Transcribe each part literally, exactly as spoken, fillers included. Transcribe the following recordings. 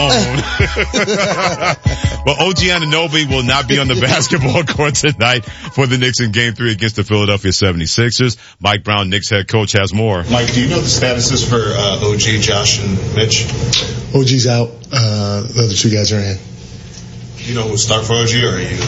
Well, O G Anunoby will not be on the basketball court tonight for the Knicks in game three against the Philadelphia seventy-sixers. Mike Brown, Knicks head coach, has more. Mike, do you know the statuses for uh, O G, Josh, and Mitch? O G's out. Uh, the other two guys are in. You know who'll start for O G, or are you?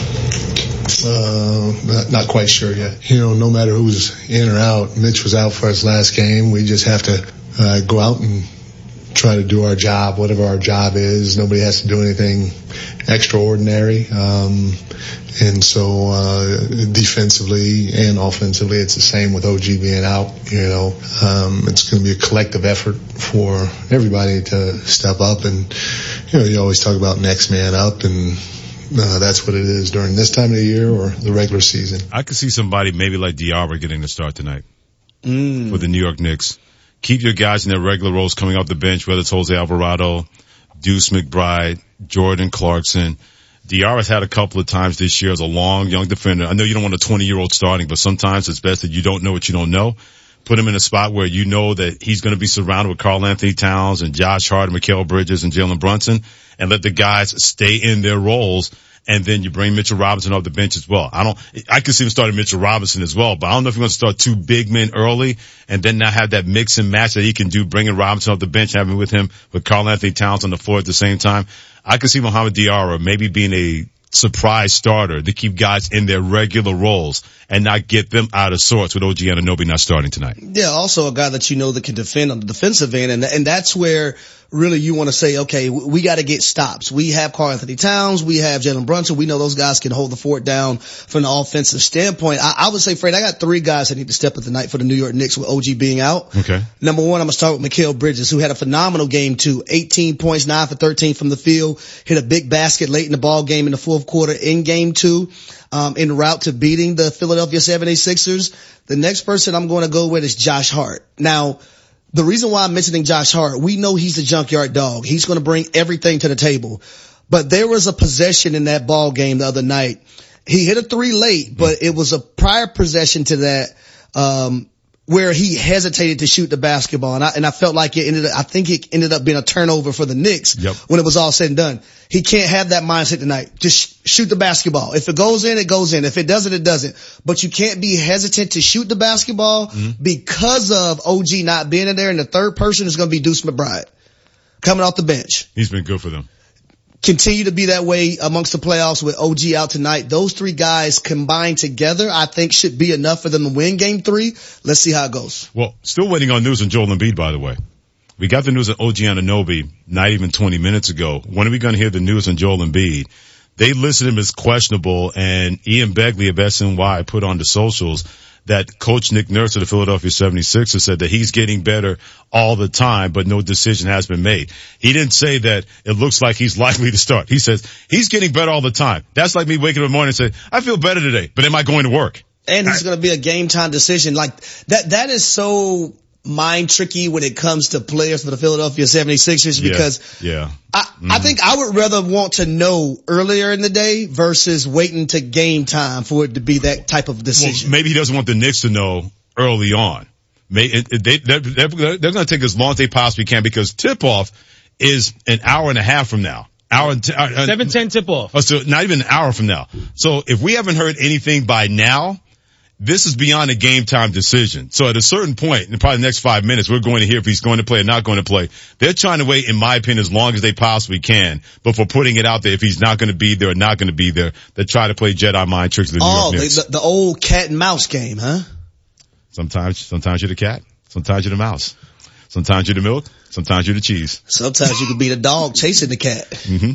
Uh, not, not quite sure yet. You know, no matter who's in or out, Mitch was out for his last game. We just have to uh, go out and try to do our job, whatever our job is. Nobody has to do anything extraordinary. Um, and so, uh, defensively and offensively, it's the same with O G being out. You know, um, it's going to be a collective effort for everybody to step up. And, you know, you always talk about next man up, and uh, that's what it is during this time of the year or the regular season. I could see somebody maybe like Diarra getting the start tonight mm. for the New York Knicks. Keep your guys in their regular roles coming off the bench, whether it's Jose Alvarado, Deuce McBride, Jordan Clarkson. Diarra's had a couple of times this year as a long, young defender. I know you don't want a twenty-year-old starting, but sometimes it's best that you don't know what you don't know. Put him in a spot where you know that he's going to be surrounded with Karl Anthony Towns and Josh Hart and Mikal Bridges and Jalen Brunson, and let the guys stay in their roles. And then you bring Mitchell Robinson off the bench as well. I don't, I could see him starting Mitchell Robinson as well, but I don't know if you're going to start two big men early and then not have that mix and match that he can do, bringing Robinson off the bench, having with him with Karl Anthony Towns on the floor at the same time. I could see Mohamed Diarra maybe being a surprise starter to keep guys in their regular roles and not get them out of sorts with O G Anunoby not starting tonight. Yeah, also a guy that you know that can defend on the defensive end, and and that's where really you want to say, okay, we got to get stops. We have Karl Anthony Towns, we have Jalen Brunson. We know those guys can hold the fort down from the offensive standpoint. I, I would say, Fred, I got three guys that need to step up tonight for the New York Knicks with O G being out. Okay. Number one, I'm going to start with Mikal Bridges, who had a phenomenal game too. eighteen points, nine for thirteen from the field, hit a big basket late in the ball game in the fourth quarter in game two, um, en route to beating the Philadelphia seventy-sixers. The next person I'm going to go with is Josh Hart. Now, the reason why I'm mentioning Josh Hart, we know he's the junkyard dog. He's going to bring everything to the table. But there was a possession in that ball game the other night. He hit a three late, but it was a prior possession to that, um, where he hesitated to shoot the basketball. And I, and I felt like it ended up, I think it ended up being a turnover for the Knicks yep. when it was all said and done. He can't have that mindset tonight. Just shoot the basketball. If it goes in, it goes in. If it doesn't, it doesn't. But you can't be hesitant to shoot the basketball mm-hmm. because of O G not being in there. And the third person is going to be Deuce McBride coming off the bench. He's been good for them. Continue to be that way amongst the playoffs with O G out tonight. Those three guys combined together, I think, should be enough for them to win game three. Let's see how it goes. Well, still waiting on news on Joel Embiid, by the way. We got the news on O G Anunoby not even twenty minutes ago. When are we going to hear the news on Joel Embiid? They listed him as questionable, and Ian Begley of S N Y put on the socials that Coach Nick Nurse of the Philadelphia seventy-sixers said that he's getting better all the time, but no decision has been made. He didn't say that it looks like he's likely to start. He says he's getting better all the time. That's like me waking up in the morning and saying, I feel better today, but am I going to work? And it's going to be a game time decision. Like that, that is so mind tricky when it comes to players for the Philadelphia seventy-sixers because yeah, yeah. I, mm-hmm. I think I would rather want to know earlier in the day versus waiting to game time for it to be that type of decision. Well, maybe he doesn't want the Knicks to know early on. May, it, it, they, they're, they're, they're going to take as long as they possibly can because tip-off is an hour and a half from now. Hour t- uh, seven ten tip-off. Oh, so not even an hour from now. So if we haven't heard anything by now, this is beyond a game time decision. So at a certain point, in probably the next five minutes, we're going to hear if he's going to play or not going to play. They're trying to wait, in my opinion, as long as they possibly can before putting it out there. If he's not going to be there or not going to be there, they try to play Jedi mind tricks with the New oh, York Knicks. The, the old cat and mouse game, huh? Sometimes, sometimes you're the cat. Sometimes you're the mouse. Sometimes you're the milk. Sometimes you're the cheese. Sometimes you could be the dog chasing the cat.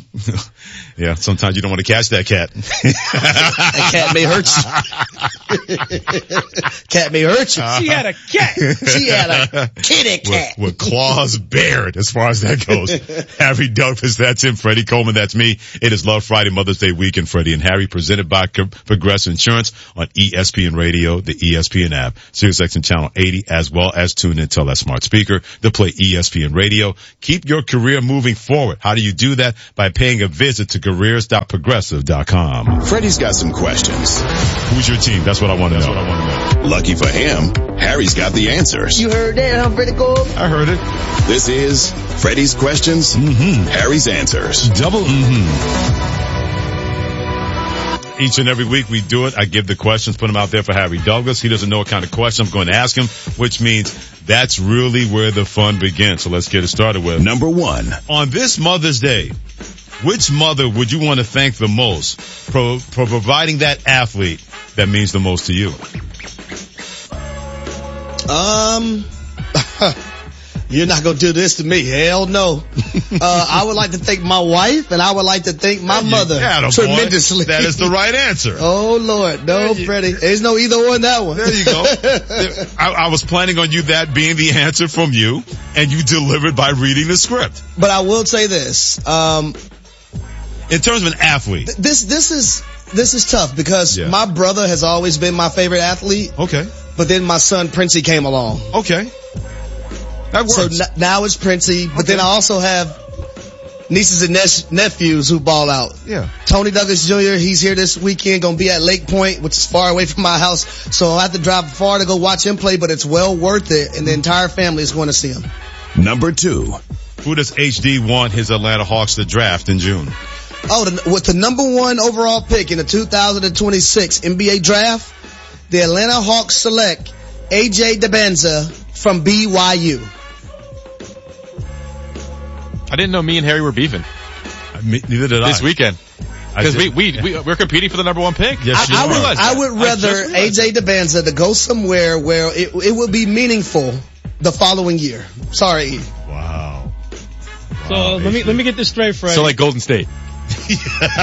Mm-hmm. Yeah, sometimes you don't want to catch that cat. That cat may hurt you. Cat may hurt you. She had a cat. She had a kitty cat. With, with claws bared as far as that goes. Harry Douglas, that's him. Freddie Coleman, that's me. It is Love Friday, Mother's Day weekend, Freddie and Harry, presented by Progressive Insurance on E S P N Radio, the E S P N app, SiriusXM Channel eighty, as well as tune in to that smart speaker to play E S P N Radio. Keep your career moving forward. How do you do that? By paying a visit to careers dot progressive dot com. Freddie's got some questions. Who's your team? That's what I want to know. That's what I want to know. Lucky for him, Harry's got the answers. You heard that, huh, Freddie Cole? I heard it. This is Freddie's questions, mm-hmm. Harry's answers. Double mm-hmm. Each and every week we do it. I give the questions, put them out there for Harry Douglas. He doesn't know what kind of question I'm going to ask him, which means that's really where the fun begins. So let's get it started with number one. On this Mother's Day, which mother would you want to thank the most for, for providing that athlete that means the most to you? Um, you're not going to do this to me. Hell no. uh, I would like to thank my wife, and I would like to thank my mother tremendously. That is the right answer. Oh, Lord. No, you, Freddie. There's no either or in that one. There you go. I, I was planning on you that being the answer from you, and you delivered by reading the script. But I will say this. Um, in terms of an athlete. Th- this, this is, this is tough because yeah. my brother has always been my favorite athlete. Okay. But then my son Princey came along. Okay. That works. So n- now it's Princey, but okay. then I also have nieces and ne- nephews who ball out. Yeah. Tony Douglas Junior, he's here this weekend, gonna be at Lake Point, which is far away from my house. So I'll have to drive far to go watch him play, but it's well worth it, and the entire family is going to see him. Number two. Who does H D want his Atlanta Hawks to draft in June? Oh, the, with the number one overall pick in the two thousand twenty-six N B A draft, the Atlanta Hawks select A J Dibbanza from B Y U. I didn't know me and Harry were beefing. Uh, me, neither did I. This weekend. Because we, we, we, we're competing for the number one pick. Yes, I, I, would, I, I would rather A J Dibbanza to go somewhere where it, it will be meaningful the following year. Sorry. Wow. So wow, let me, let me get this straight, Freddie. So like Golden State. so,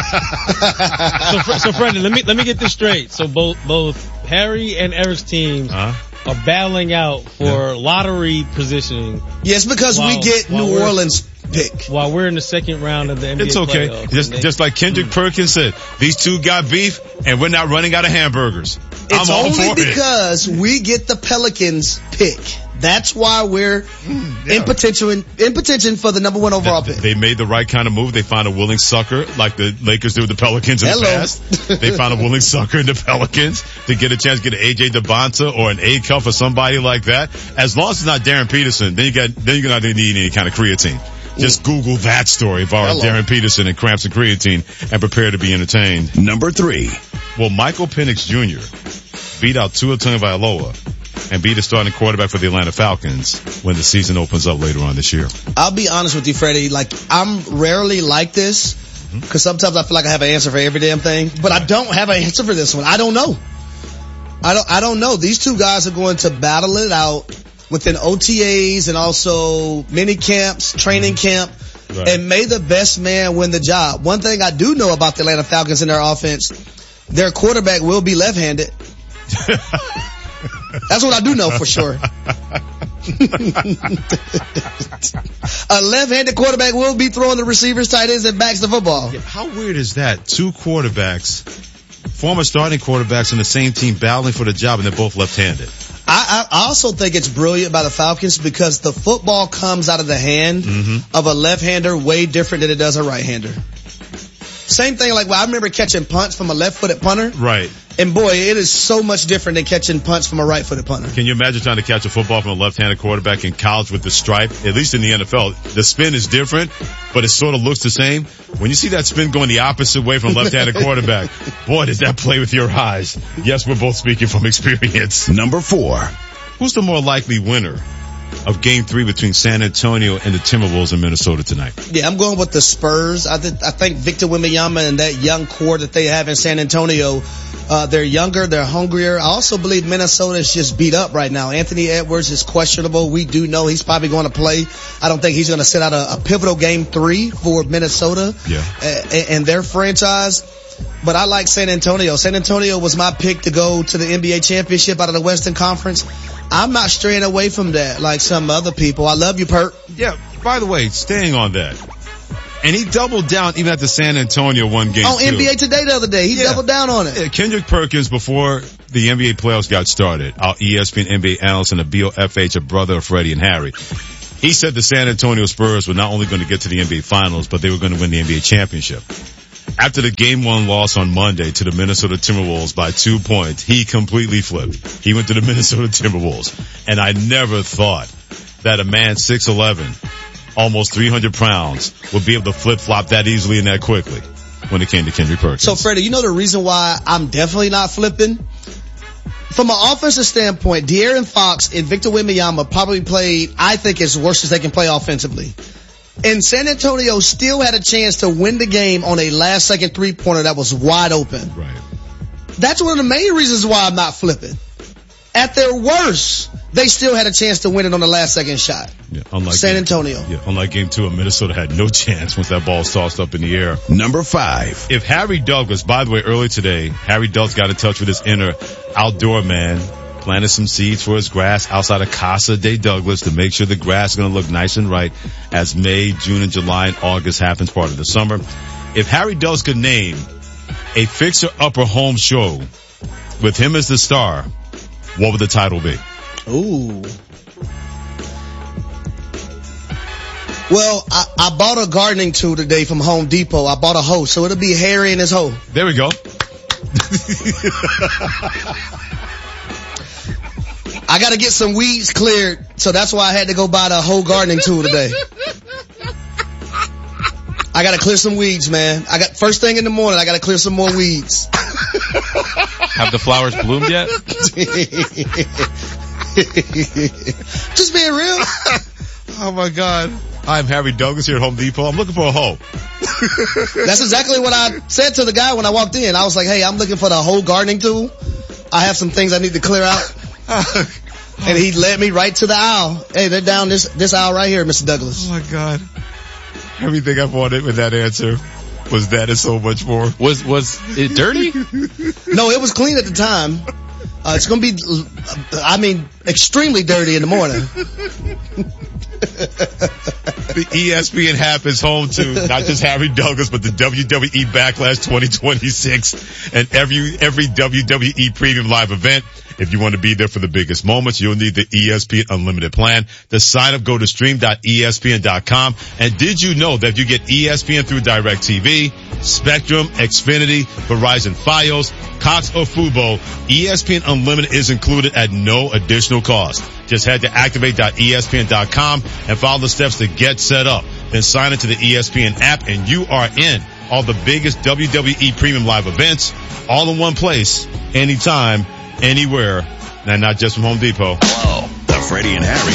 so Freddie, let me, let me get this straight. So both, both Harry and Eric's teams uh-huh. are battling out for yeah. lottery positioning. Yes, because while, we get New Orleans pick. While we're in the second round of the N B A It's okay. playoffs. Just, they, just like Kendrick mm. Perkins said, these two got beef and we're not running out of hamburgers. It's I'm all only for because it. we get the Pelicans pick. That's why we're mm, yeah. in potential in, in potential for the number one overall they, pick. They made the right kind of move. They found a willing sucker like the Lakers did with the Pelicans in Hello. the past. They found a willing sucker in the Pelicans to get a chance to get an A J Dibbanza or an A-Cuff or somebody like that. As long as it's not Darren Peterson, then you got then you're not going to need any kind of creatine. Just Google that story of our Darren Peterson and cramps and creatine and prepare to be entertained. Number three. Well, Michael Penix Junior beat out Tua Tagovailoa and be the starting quarterback for the Atlanta Falcons when the season opens up later on this year. I'll be honest with you, Freddie. Like, I'm rarely like this because sometimes I feel like I have an answer for every damn thing, but I don't have an answer for this one. I don't know. I don't, I don't know. These two guys are going to battle it out within O T As and also mini camps, training camp, right. and may the best man win the job. One thing I do know about the Atlanta Falcons and their offense, their quarterback will be left-handed. That's what I do know for sure. A left-handed quarterback will be throwing the receivers, tight ends, and backs the football. Yeah, how weird is that? Two quarterbacks, former starting quarterbacks on the same team battling for the job, and they're both left-handed. I, I also think it's brilliant by the Falcons because the football comes out of the hand mm-hmm. of a left-hander way different than it does a right-hander. Same thing like well, I remember catching punts from a left-footed punter. Right. And boy, it is so much different than catching punts from a right-footed punter. Can you imagine trying to catch a football from a left-handed quarterback in college with the stripe? At least in the N F L, the spin is different, but it sort of looks the same. When you see that spin going the opposite way from a left-handed quarterback, boy, does that play with your eyes. Yes, we're both speaking from experience. Number four. Who's the more likely winner of game three between San Antonio and the Timberwolves in Minnesota tonight? Yeah, I'm going with the Spurs. I, th- I think Victor Wembanyama and that young core that they have in San Antonio, uh, they're younger, they're hungrier. I also believe Minnesota is just beat up right now. Anthony Edwards is questionable. We do know he's probably going to play. I don't think he's going to sit out a, a pivotal game three for Minnesota yeah. and, and their franchise. But I like San Antonio. San Antonio was my pick to go to the N B A championship out of the Western Conference. I'm not straying away from that like some other people. I love you, Perk. Yeah, by the way, staying on that. And he doubled down even after San Antonio won game on two. N B A Today the other day. He yeah. doubled down on it. Yeah, Kendrick Perkins, before the N B A playoffs got started, our E S P N N B A analyst and a B O F H, a brother of Freddie and Harry, he said the San Antonio Spurs were not only going to get to the N B A Finals, but they were going to win the N B A championship. After the game one loss on Monday to the Minnesota Timberwolves by two points, he completely flipped. He went to the Minnesota Timberwolves. And I never thought that a man six eleven almost three hundred pounds, would be able to flip-flop that easily and that quickly when it came to Kendrick Perkins. So, Freddie, you know the reason why I'm definitely not flipping? From an offensive standpoint, De'Aaron Fox and Victor Wembanyama probably played, I think, as worst as they can play offensively. And San Antonio still had a chance to win the game on a last-second three-pointer that was wide open. Right. That's one of the main reasons why I'm not flipping. At their worst, they still had a chance to win it on the last-second shot. Yeah, unlike San game, Antonio. Yeah, unlike game two, Minnesota had no chance once that ball was tossed up in the air. Number five. If Harry Douglas, by the way, early today, Harry Douglas got in touch with his inner outdoor man, planted some seeds for his grass outside of Casa de Douglas to make sure the grass is going to look nice and right as May, June, and July and August happens part of the summer. If Harry Douglas could name a fixer-upper home show with him as the star, what would the title be? Ooh. Well, I, I bought a gardening tool today from Home Depot. I bought a hoe, so it'll be Harry and his hoe. There we go. I gotta get some weeds cleared, so that's why I had to go buy the whole gardening tool today. I gotta clear some weeds, man. I got, first thing in the morning, I gotta clear some more weeds. Have the flowers bloomed yet? Just being real. Oh my God. I'm Harry Douglas here at Home Depot. I'm looking for a hoe. That's exactly what I said to the guy when I walked in. I was like, hey, I'm looking for the whole gardening tool. I have some things I need to clear out. And he led me right to the aisle. Hey, they're down this, this aisle right here, Mister Douglas. Oh my God. Everything I wanted with that answer was that and so much more. Was, was it dirty? No, it was clean at the time. Uh, it's going to be, I mean, extremely dirty in the morning. The E S P N app is home to not just Harry Douglas, but the W W E Backlash twenty twenty-six and every, every W W E Premium Live event. If you want to be there for the biggest moments, you'll need the E S P N Unlimited plan. To sign up, go to stream dot E S P N dot com. And did you know that if you get E S P N through DirecTV, Spectrum, Xfinity, Verizon Fios, Cox, or Fubo, E S P N Unlimited is included at no additional cost. Just head to activate dot E S P N dot com and follow the steps to get set up. Then sign into the E S P N app and you are in. All the biggest W W E Premium Live events, all in one place, anytime, anywhere, and not just from Home Depot. Hello, the Freddie and Harry.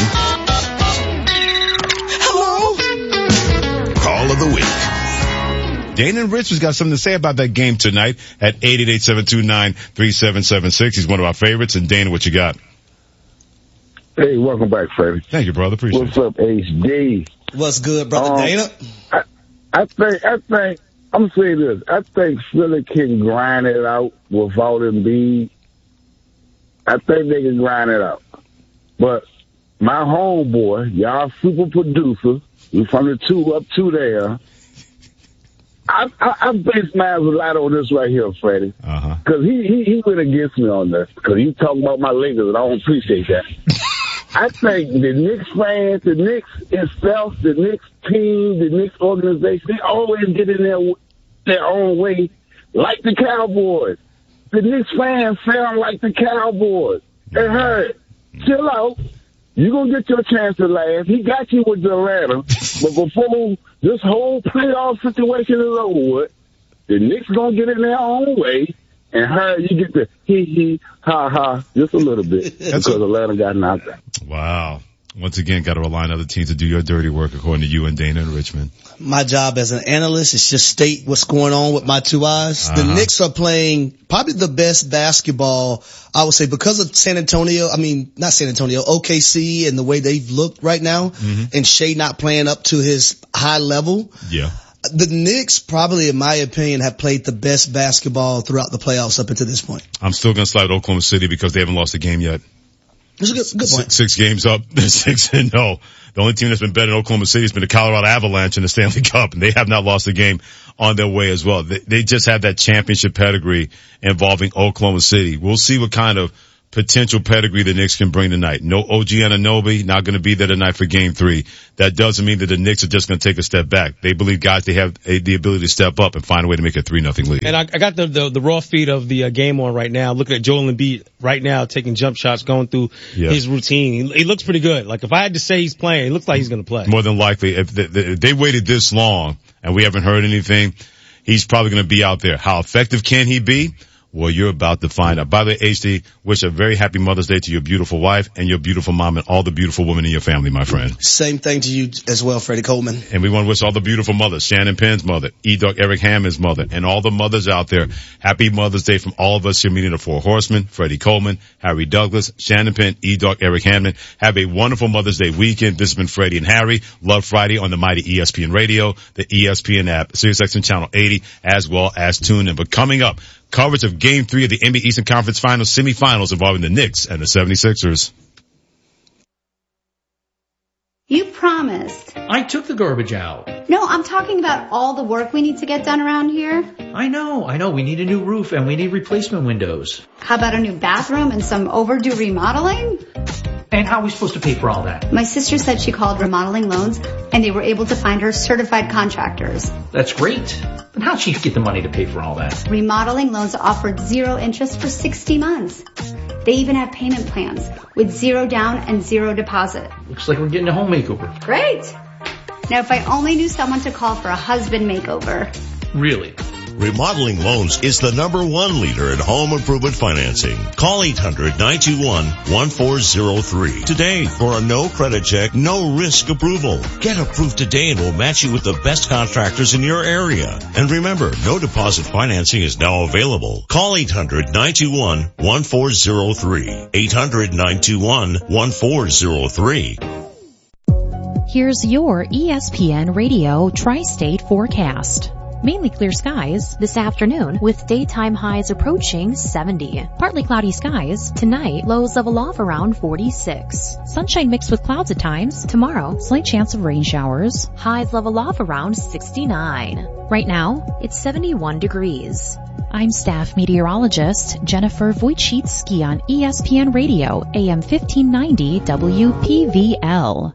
Hello. Call of the week. Dana and Rich has got something to say about that game tonight at eight eight eight, seven two nine, three seven seven six. He's one of our favorites. And Dana, what you got? Hey, welcome back, Freddie. Thank you, brother. Appreciate What's it. up, H D? What's good, brother um, Dana? I, I think, I think, I'm gonna say this. I think Philly can grind it out without Embiid. I think they can grind it out. But my homeboy, y'all super producer, we from the two up two there. I, I, I base my a lot on this right here, Freddie. Uh-huh. Because he, he, he went against me on this. Because he talking about my Lakers, and I don't appreciate that. I think the Knicks fans, the Knicks itself, the Knicks team, the Knicks organization, they always get in their, their own way, like the Cowboys. The Knicks fans sound like the Cowboys. They heard. Chill out. You're going to get your chance to laugh. He got you with Atlanta. But before this whole playoff situation is over with, the Knicks going to get in their own way. And her, you get the hee hee, ha ha, just a little bit. Because Atlanta got knocked out. Wow. Once again, got to rely on other teams to do your dirty work, according to you and Dana and Richmond. My job as an analyst is just state what's going on with my two eyes. Uh-huh. The Knicks are playing probably the best basketball, I would say, because of San Antonio. I mean, not San Antonio, O K C and the way they've looked right now, mm-hmm. and Shea not playing up to his high level. Yeah. The Knicks probably, in my opinion, have played the best basketball throughout the playoffs up until this point. I'm still going to slide Oklahoma City because they haven't lost a game yet. That's a good, good point. Six, six games up. They're six and no. The only team that's been better than Oklahoma City has been the Colorado Avalanche in the Stanley Cup, and they have not lost a game on their way as well. They, they just have that championship pedigree involving Oklahoma City. We'll see what kind of potential pedigree the Knicks can bring tonight. No O G Anunoby, not going to be there tonight for game three. That doesn't mean that the Knicks are just going to take a step back. They believe guys, they have a, the ability to step up and find a way to make a three nothing lead. And I, I got the, the, the raw feed of the uh, game on right now. Looking at Joel Embiid right now, taking jump shots, going through yeah. his routine. He, he looks pretty good. Like if I had to say he's playing, it looks like he's going to play. More than likely, if they, if they waited this long and we haven't heard anything, he's probably going to be out there. How effective can he be? Well, you're about to find out. By the way, H D, wish a very happy Mother's Day to your beautiful wife and your beautiful mom and all the beautiful women in your family, my friend. Same thing to you as well, Freddie Coleman. And we want to wish all the beautiful mothers, Shannon Penn's mother, E-Dog Eric Hammond's mother, and all the mothers out there, happy Mother's Day from all of us here meeting the Four Horsemen, Freddie Coleman, Harry Douglas, Shannon Penn, E-Dog Eric Hammond. Have a wonderful Mother's Day weekend. This has been Freddie and Harry. Love Friday on the mighty E S P N Radio, the E S P N app, SiriusXM Channel eighty, as well as TuneIn. But coming up, coverage of Game three of the N B A Eastern Conference Finals semifinals involving the Knicks and the seventy-sixers. You promised. I took the garbage out. No, I'm talking about all the work we need to get done around here. I know, I know. We need a new roof and we need replacement windows. How about a new bathroom and some overdue remodeling? And how are we supposed to pay for all that? My sister said she called Remodeling Loans and they were able to find her certified contractors. That's great. But how'd she get the money to pay for all that? Remodeling Loans offered zero interest for sixty months. They even have payment plans with zero down and zero deposit. Looks like we're getting a home makeover. Great. Now, if I only knew someone to call for a husband makeover. Really? Remodeling Loans is the number one leader in home improvement financing. Call eight hundred, nine two one, one four zero three today for a no credit check, no risk approval. Get approved today and we'll match you with the best contractors in your area. And remember, no deposit financing is now available. Call eight hundred, nine two one, one four zero three. eight hundred, nine two one, one four zero three. Here's your E S P N Radio Tri-State forecast. Mainly clear skies this afternoon with daytime highs approaching seventy. Partly cloudy skies tonight, lows level off around forty-six. Sunshine mixed with clouds at times. Tomorrow, slight chance of rain showers. Highs level off around sixty-nine. Right now, it's seventy-one degrees. I'm staff meteorologist Jennifer Wojcicki on E S P N Radio, A M fifteen ninety W P V L.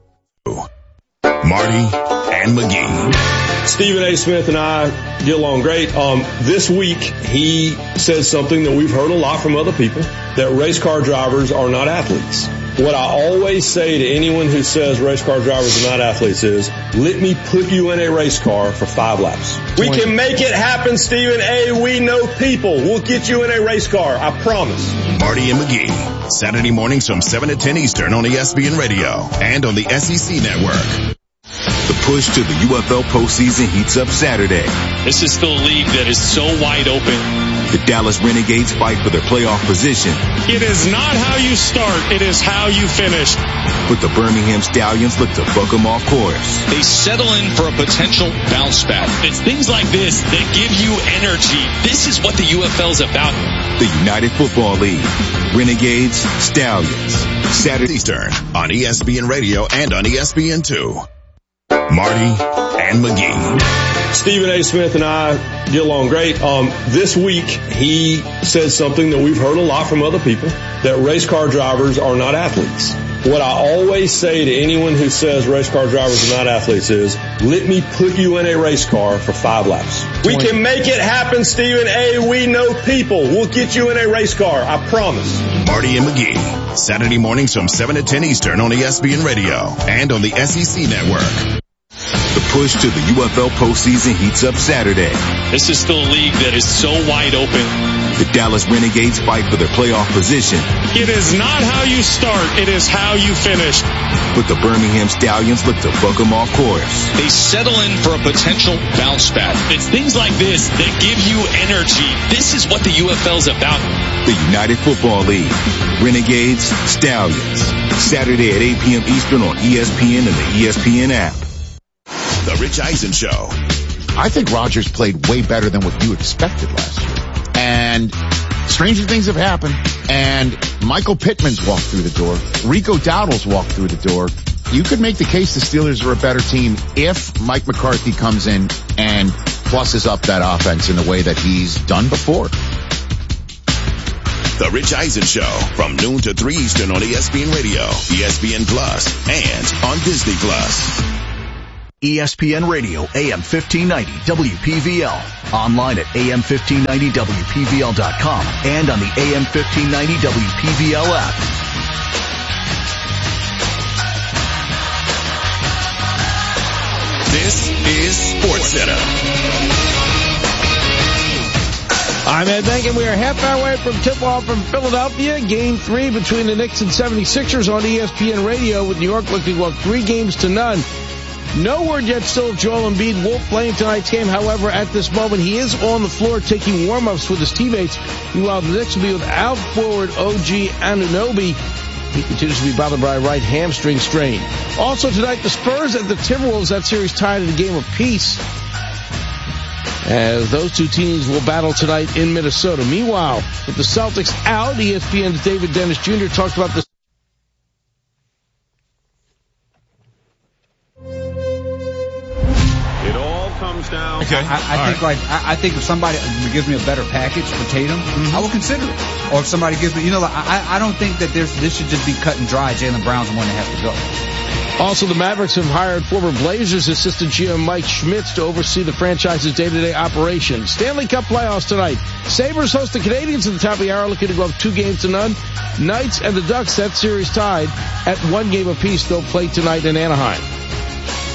Marty and McGee. Stephen A. Smith and I get along great. Um, this week, he said something that we've heard a lot from other people, that race car drivers are not athletes. What I always say to anyone who says race car drivers are not athletes is, let me put you in a race car for five laps. We can make it happen, Stephen A. We know people. We'll get you in a race car. I promise. Marty and McGee, Saturday mornings from seven to ten Eastern on E S P N Radio and on the S E C Network. The push to the U F L postseason heats up Saturday. This is still a league that is so wide open. The Dallas Renegades fight for their playoff position. It is not how you start, it is how you finish. But the Birmingham Stallions look to book them off course. They settle in for a potential bounce back. It's things like this that give you energy. This is what the U F L is about. The United Football League. Renegades, Stallions. Saturday Eastern on E S P N Radio and on E S P N two. Marty and McGee. Stephen A. Smith and I get along great. Um, this week, he said something that we've heard a lot from other people, that race car drivers are not athletes. What I always say to anyone who says race car drivers are not athletes is, let me put you in a race car for five laps. We can make it happen, Stephen A. We know people. We'll get you in a race car. I promise. Marty and McGee, Saturday mornings from seven to ten Eastern on E S P N Radio and on the S E C Network. The push to the U F L postseason heats up Saturday. This is still a league that is so wide open. The Dallas Renegades fight for their playoff position. It is not how you start, it is how you finish. But the Birmingham Stallions look to book them off course. They settle in for a potential bounce back. It's things like this that give you energy. This is what the U F L is about. The United Football League. Renegades, Stallions. Saturday at eight p.m. Eastern on E S P N and the E S P N app. The Rich Eisen Show. I think Rodgers played way better than what you expected last year. And stranger things have happened. And Michael Pittman's walked through the door. Rico Dowdle's walked through the door. You could make the case the Steelers are a better team if Mike McCarthy comes in and pluses up that offense in the way that he's done before. The Rich Eisen Show from noon to three Eastern on E S P N Radio, E S P N Plus, and on Disney Plus. E S P N Radio, A M fifteen ninety, W P V L. Online at A M fifteen ninety W P V L dot com and on the A M fifteen ninety W P V L app. This is SportsCenter. I'm Ed Benkin. We are half hour away from tip-off from Philadelphia. Game three between the Knicks and seventy-sixers on E S P N Radio, with New York looking to go up three games to none. No word yet still if Joel Embiid will play in tonight's game. However, at this moment, he is on the floor taking warm-ups with his teammates. Meanwhile, the Knicks will be without forward O G Anunoby. He continues to be bothered by a right hamstring strain. Also tonight, the Spurs and the Timberwolves. That series tied in a game of peace, as those two teams will battle tonight in Minnesota. Meanwhile, with the Celtics out, E S P N's David Dennis Junior talked about this. It all comes down. Okay. I, I think right. like I, I think if somebody gives me a better package for Tatum, mm-hmm. I will consider it. Or if somebody gives me, you know, like, I I don't think that there's this should just be cut and dry. Jaylen Brown's the one that has to go. Also, the Mavericks have hired former Blazers assistant G M Mike Schmitz to oversee the franchise's day-to-day operations. Stanley Cup playoffs tonight. Sabres host the Canadiens at the top of the hour, looking to go up two games to none. Knights and the Ducks, that series tied at one game apiece. They'll play tonight in Anaheim.